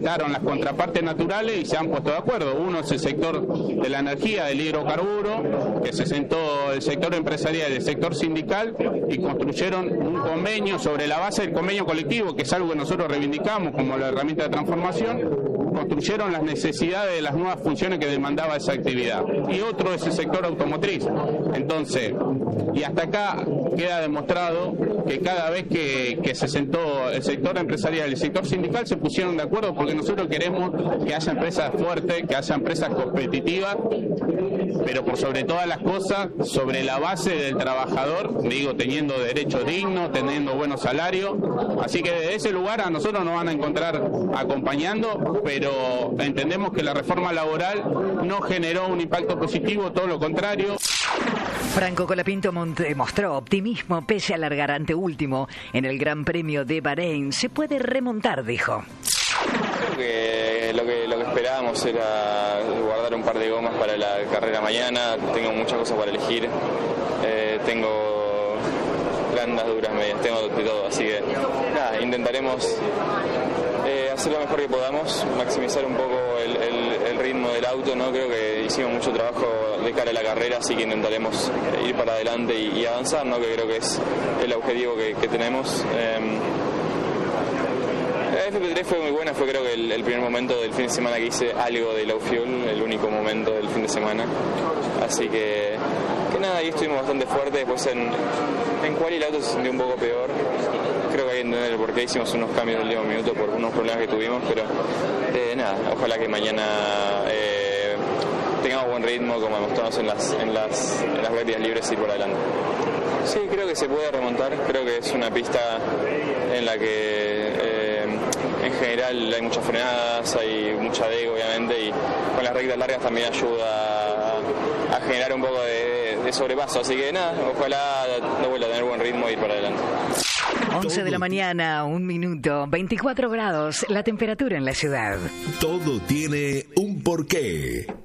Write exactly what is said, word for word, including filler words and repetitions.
sentaron las contrapartes naturales y se han puesto de acuerdo. Uno es el sector de la energía, del hidrocarburo, que se sentó el sector empresarial y el sector sindical y construyeron un convenio sobre la base del convenio colectivo, que es algo que nosotros reivindicamos como la herramienta de transformación. Construyeron las necesidades de las nuevas funciones que demandaba esa actividad. Y otro es el sector automotriz. Entonces, y hasta acá queda demostrado que cada vez que, que se sentó el sector empresarial y el sector sindical se pusieron de acuerdo, porque nosotros queremos que haya empresas fuertes, que haya empresas competitivas, pero por sobre todas las cosas, sobre la base del trabajador, digo, teniendo derechos dignos, teniendo buenos salarios. Así que desde ese lugar a nosotros nos van a encontrar acompañando, pero entendemos que la reforma laboral no generó un impacto positivo, todo lo contrario. Franco Colapinto mostró optimismo pese a largar anteúltimo en el Gran Premio de Bahrein. Se puede remontar, dijo. Creo que lo que lo que esperábamos era guardar un par de gomas para la carrera mañana. Tengo muchas cosas para elegir. Eh, tengo blandas, duras, medias, tengo de todo. Así que nada, intentaremos eh, hacer lo mejor que podamos, maximizar un poco el, el, el ritmo del auto, ¿no? Creo que hicimos mucho trabajo de cara a la carrera, así que intentaremos ir para adelante y, y avanzar, ¿no? Que creo que es el objetivo que, que tenemos. Eh, La F P tres fue muy buena, fue creo que el, el primer momento del fin de semana que hice algo de low fuel, el único momento del fin de semana. Así que, que nada, ahí estuvimos bastante fuertes. Después en, en quali el auto se sintió un poco peor. Creo que hay que entender el por qué hicimos unos cambios del último minuto por unos problemas que tuvimos, pero eh, nada, ojalá que mañana eh, tengamos buen ritmo como demostramos en las, en las, en las prácticas libres y por adelante. Sí, creo que se puede remontar, creo que es una pista en la que eh, en general hay muchas frenadas, hay mucha D E G obviamente, y con las rectas largas también ayuda a, a generar un poco de, de sobrepaso, así que nada, ojalá no vuelva a tener buen ritmo y ir para adelante. once de la mañana, un minuto, veinticuatro grados, la temperatura en la ciudad. Todo tiene un porqué.